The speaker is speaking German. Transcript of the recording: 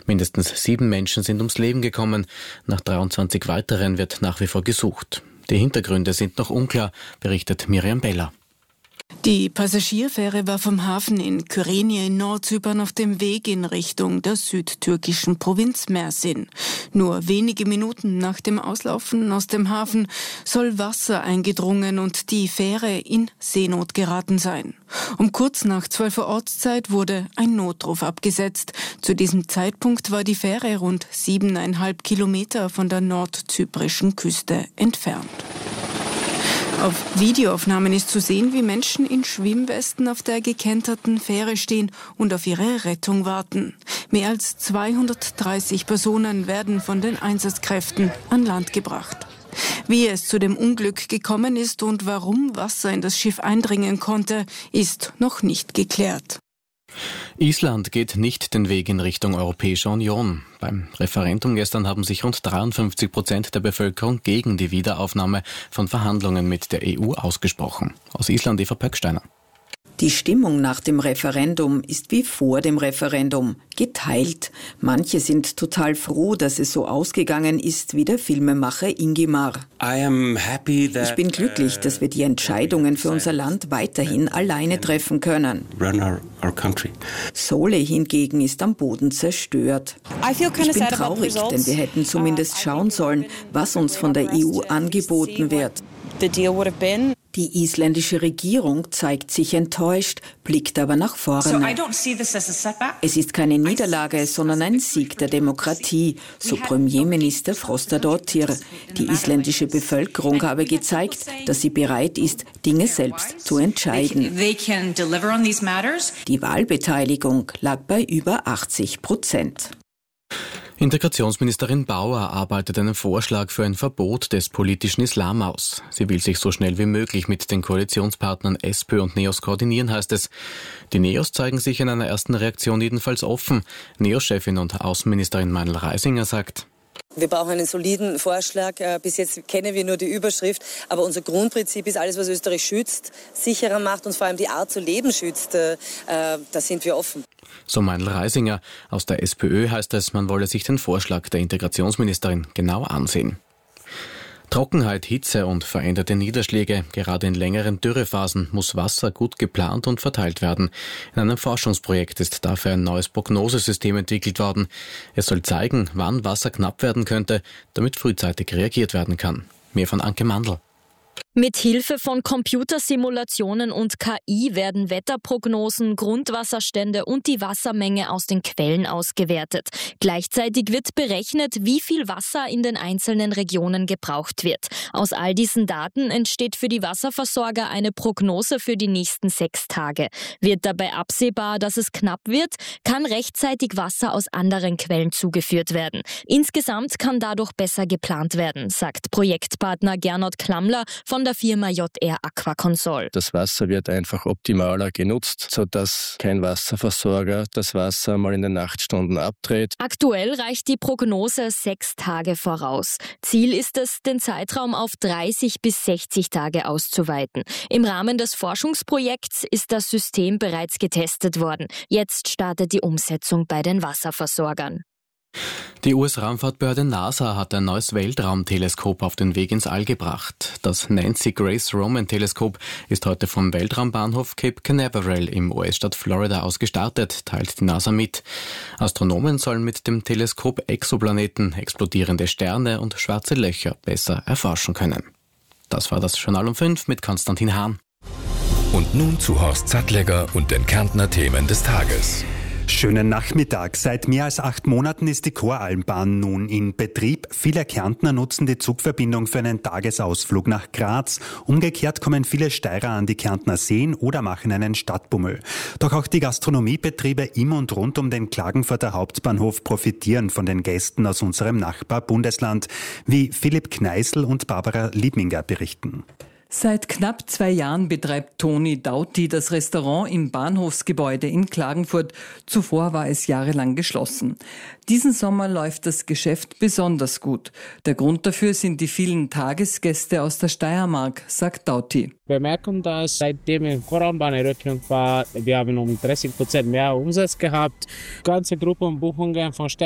Mindestens 7 Menschen sind ums Leben gekommen. Nach 23 weiteren wird nach wie vor gesucht. Die Hintergründe sind noch unklar, berichtet Miriam Beller. Die Passagierfähre war vom Hafen in Kyrenia in Nordzypern auf dem Weg in Richtung der südtürkischen Provinz Mersin. Nur wenige Minuten nach dem Auslaufen aus dem Hafen soll Wasser eingedrungen und die Fähre in Seenot geraten sein. Um kurz nach 12 Uhr Ortszeit wurde ein Notruf abgesetzt. Zu diesem Zeitpunkt war die Fähre rund 7,5 Kilometer von der nordzyprischen Küste entfernt. Auf Videoaufnahmen ist zu sehen, wie Menschen in Schwimmwesten auf der gekenterten Fähre stehen und auf ihre Rettung warten. Mehr als 230 Personen werden von den Einsatzkräften an Land gebracht. Wie es zu dem Unglück gekommen ist und warum Wasser in das Schiff eindringen konnte, ist noch nicht geklärt. Island geht nicht den Weg in Richtung Europäische Union. Beim Referendum gestern haben sich rund 53% der Bevölkerung gegen die Wiederaufnahme von Verhandlungen mit der EU ausgesprochen. Aus Island Eva Pöcksteiner. Die Stimmung nach dem Referendum ist wie vor dem Referendum, geteilt. Manche sind total froh, dass es so ausgegangen ist, wie der Filmemacher Ingimar. Ich bin glücklich, dass wir die Entscheidungen für unser Land weiterhin alleine treffen können. Sole hingegen ist am Boden zerstört. Ich bin traurig, denn wir hätten zumindest schauen sollen, was uns von der EU angeboten wird. Die isländische Regierung zeigt sich enttäuscht, blickt aber nach vorne. Es ist keine Niederlage, sondern ein Sieg der Demokratie, so Premierminister Frostadóttir. Die isländische Bevölkerung habe gezeigt, dass sie bereit ist, Dinge selbst zu entscheiden. Die Wahlbeteiligung lag bei über 80%. Integrationsministerin Bauer arbeitet einen Vorschlag für ein Verbot des politischen Islam aus. Sie will sich so schnell wie möglich mit den Koalitionspartnern SPÖ und NEOS koordinieren, heißt es. Die NEOS zeigen sich in einer ersten Reaktion jedenfalls offen. NEOS-Chefin und Außenministerin Meinl Reisinger sagt: Wir brauchen einen soliden Vorschlag. Bis jetzt kennen wir nur die Überschrift. Aber unser Grundprinzip ist, alles, was Österreich schützt, sicherer macht und vor allem die Art zu leben schützt. Da sind wir offen. So Meinl Reisinger. Aus der SPÖ heißt es, man wolle sich den Vorschlag der Integrationsministerin genau ansehen. Trockenheit, Hitze und veränderte Niederschläge. Gerade in längeren Dürrephasen muss Wasser gut geplant und verteilt werden. In einem Forschungsprojekt ist dafür ein neues Prognosesystem entwickelt worden. Es soll zeigen, wann Wasser knapp werden könnte, damit frühzeitig reagiert werden kann. Mehr von Anke Mandl. Mit Hilfe von Computersimulationen und KI werden Wetterprognosen, Grundwasserstände und die Wassermenge aus den Quellen ausgewertet. Gleichzeitig wird berechnet, wie viel Wasser in den einzelnen Regionen gebraucht wird. Aus all diesen Daten entsteht für die Wasserversorger eine Prognose für die nächsten 6 Tage. Wird dabei absehbar, dass es knapp wird, kann rechtzeitig Wasser aus anderen Quellen zugeführt werden. Insgesamt kann dadurch besser geplant werden, sagt Projektpartner Gernot Klammler von der Firma JR Aquaconsol. Das Wasser wird einfach optimaler genutzt, sodass kein Wasserversorger das Wasser mal in den Nachtstunden abdreht. Aktuell reicht die Prognose 6 Tage voraus. Ziel ist es, den Zeitraum auf 30 bis 60 Tage auszuweiten. Im Rahmen des Forschungsprojekts ist das System bereits getestet worden. Jetzt startet die Umsetzung bei den Wasserversorgern. Die US-Raumfahrtbehörde NASA hat ein neues Weltraumteleskop auf den Weg ins All gebracht. Das Nancy Grace Roman-Teleskop ist heute vom Weltraumbahnhof Cape Canaveral im US-Staat Florida aus gestartet, teilt die NASA mit. Astronomen sollen mit dem Teleskop Exoplaneten, explodierende Sterne und schwarze Löcher besser erforschen können. Das war das Journal um 5 mit Konstantin Hahn. Und nun zu Horst Sattlegger und den Kärntner Themen des Tages. Schönen Nachmittag. Seit mehr als 8 Monaten ist die Koralmbahn nun in Betrieb. Viele Kärntner nutzen die Zugverbindung für einen Tagesausflug nach Graz. Umgekehrt kommen viele Steirer an die Kärntner Seen oder machen einen Stadtbummel. Doch auch die Gastronomiebetriebe im und rund um den Klagenfurter Hauptbahnhof profitieren von den Gästen aus unserem Nachbarbundesland, wie Philipp Kneißl und Barbara Liebminger berichten. Seit knapp 2 Jahren betreibt Toni Dauti das Restaurant im Bahnhofsgebäude in Klagenfurt. Zuvor war es jahrelang geschlossen. Diesen Sommer läuft das Geschäft besonders gut. Der Grund dafür sind die vielen Tagesgäste aus der Steiermark, sagt Dauti. Wir merken, dass seitdem die Koralmbahneröffnung war, wir haben um 30% mehr Umsatz gehabt. Ganze Gruppenbuchungen von